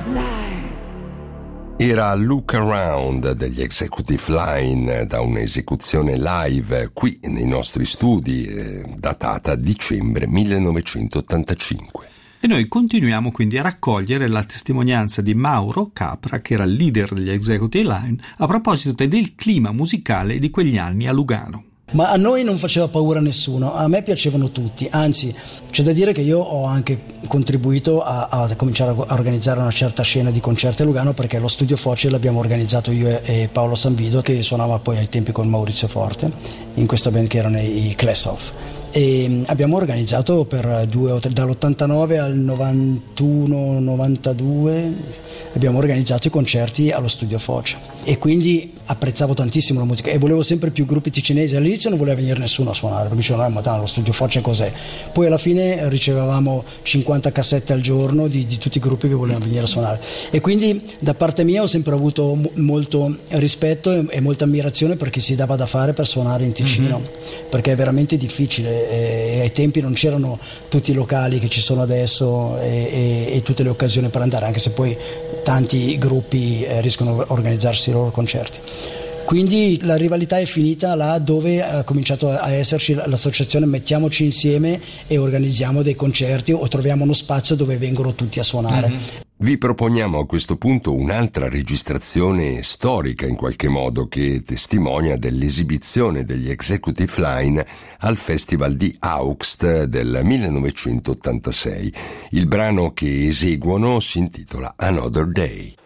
Era Look Around degli Executive Line, da un'esecuzione live qui nei nostri studi, datata dicembre 1985. E noi continuiamo quindi a raccogliere la testimonianza di Mauro Capra, che era il leader degli Executive Line, a proposito del clima musicale di quegli anni a Lugano. Ma a noi non faceva paura nessuno, a me piacevano tutti, anzi c'è da dire che io ho anche contribuito a cominciare a organizzare una certa scena di concerti a Lugano, perché lo Studio Foce l'abbiamo organizzato io e Paolo Sanvido, che suonava poi ai tempi con Maurizio Forte in questa band che erano i Class Off, e abbiamo organizzato per 2 o 3, dall'89 al 91-92 abbiamo organizzato i concerti allo Studio Foce, e quindi apprezzavo tantissimo la musica e volevo sempre più gruppi ticinesi. All'inizio non voleva venire nessuno a suonare perché dicevano ma lo Studio Foce cos'è, poi alla fine ricevevamo 50 cassette al giorno di tutti i gruppi che volevano venire a suonare, e quindi da parte mia ho sempre avuto molto rispetto e molta ammirazione per chi si dava da fare per suonare in Ticino, perché è veramente difficile, e ai tempi non c'erano tutti i locali che ci sono adesso e tutte le occasioni per andare, anche se poi tanti gruppi riescono a organizzarsi i loro concerti. Quindi la rivalità è finita là dove ha cominciato a esserci l'associazione mettiamoci insieme e organizziamo dei concerti o troviamo uno spazio dove vengono tutti a suonare. Vi proponiamo a questo punto un'altra registrazione storica in qualche modo, che testimonia dell'esibizione degli Executive Line al Festival di Augst del 1986. Il brano che eseguono si intitola Another Day.